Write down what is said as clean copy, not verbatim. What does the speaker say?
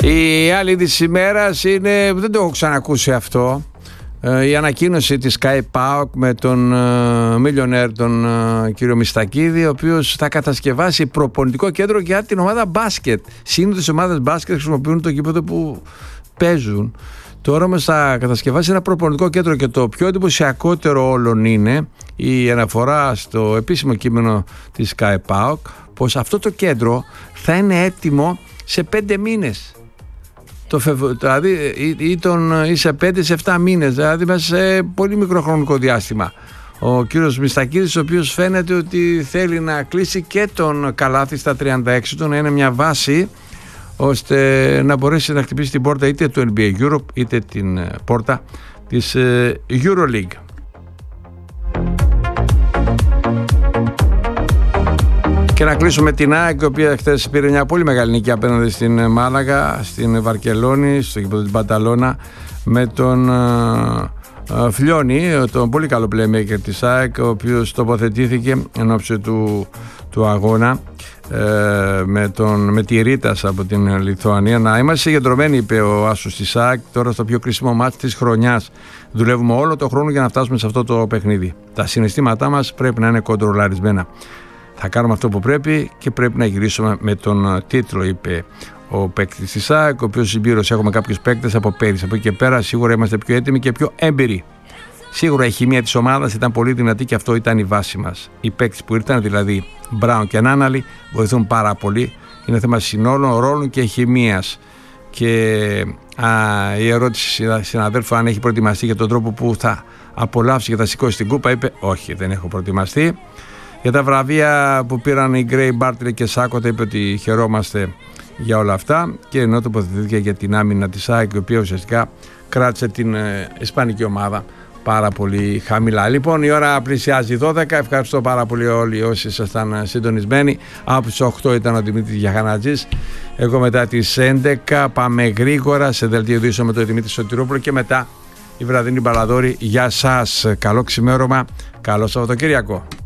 Η άλλη της ημέρας είναι, δεν το έχω ξανακούσει αυτό, η ανακοίνωση της Sky PAOK με τον μιλιονέρ τον κύριο Μιστακίδη, ο οποίος θα κατασκευάσει προπονητικό κέντρο για την ομάδα μπάσκετ. Συνήθως οι ομάδες μπάσκετ χρησιμοποιούν το γήπεδο που παίζουν. Τώρα όμως θα κατασκευάσει ένα προπονητικό κέντρο, και το πιο εντυπωσιακότερο όλων είναι η αναφορά στο επίσημο κείμενο της Sky PAOK πως αυτό το κέντρο θα είναι έτοιμο σε 5 μήνες. Δηλαδή ή σε 5 σε 7 μήνες, δηλαδή μέσα σε πολύ μικρό χρονικό διάστημα. Ο κύριος Μιστακίδης, ο οποίος φαίνεται ότι θέλει να κλείσει και τον καλάθι στα 36 του, να είναι μια βάση ώστε να μπορέσει να χτυπήσει την πόρτα είτε του NBA Europe είτε την πόρτα της EuroLeague. Και να κλείσουμε την ΑΕΚ, η οποία χθες πήρε μια πολύ μεγάλη νίκη απέναντι στην Μάλαγα, στην Βαρκελόνη, στο γήπεδο της Μπανταλώνα, με τον Φλιώνη, τον πολύ καλό playmaker της ΑΕΚ, ο οποίος τοποθετήθηκε εν ώψη του αγώνα με τη Ρίτας από την Λιθουανία. Να είμαστε συγκεντρωμένοι, είπε ο άσος της ΑΕΚ, τώρα στο πιο κρίσιμο μάτς της χρονιάς. Δουλεύουμε όλο τον χρόνο για να φτάσουμε σε αυτό το παιχνίδι. Τα συναισθήματά μας πρέπει να είναι κοντρολαρισμένα. Θα κάνουμε αυτό που πρέπει και πρέπει να γυρίσουμε με τον τίτλο, είπε ο παίκτης της ΑΕΚ, ο οποίος συμπλήρωσε: έχουμε κάποιους παίκτες από πέρυσι. Από εκεί και πέρα σίγουρα είμαστε πιο έτοιμοι και πιο έμπειροι. Σίγουρα η χημεία της ομάδας ήταν πολύ δυνατή και αυτό ήταν η βάση μας. Οι παίκτες που ήρθαν, δηλαδή Μπράουν και Νάναλη, βοηθούν πάρα πολύ. Είναι θέμα συνόλων, ρόλων και χημείας. Και η ερώτηση συναδέλφου, αν έχει προετοιμαστεί για τον τρόπο που θα απολαύσει και θα σηκώσει την κούπα, είπε: όχι, δεν έχω προετοιμαστεί. Για τα βραβεία που πήραν οι Γκρέι, Μπάρτλε και Σάκοτα, είπε ότι χαιρόμαστε για όλα αυτά, και ενώ τοποθετήθηκε για την άμυνα της ΑΕΚ, η οποία ουσιαστικά κράτησε την ισπανική ομάδα πάρα πολύ χαμηλά. Λοιπόν, η ώρα πλησιάζει 12. Ευχαριστώ πάρα πολύ όλοι όσοι ήσασταν συντονισμένοι. Από τις 8 ήταν ο Δημήτρης Γιαχανατζής. Εγώ μετά τις 11 πάμε γρήγορα σε δελτίο ειδήσεων με τον Δημήτρη Σωτηρόπουλο και μετά η βραδινή μπαλαδόρη. Γεια σας, καλό ξημέρωμα, καλό Σαββατοκύριακο.